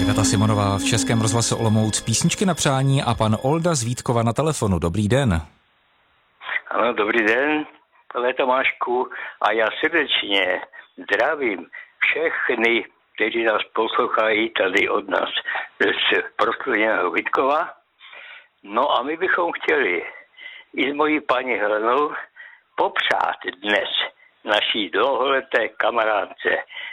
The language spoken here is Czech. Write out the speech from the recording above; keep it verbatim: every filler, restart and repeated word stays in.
Iveta Simonová v Českém rozhlase Olomouc, písničky na přání a pan Olda z Vítkova na telefonu. Dobrý den. Ano, dobrý den, pane Tomášku, a já srdečně zdravím všechny, kteří nás poslouchají tady od nás z prostoru Vítkova. No a my bychom chtěli i s mojí paní Helenou popřát dnes naší dlouholeté kamarádce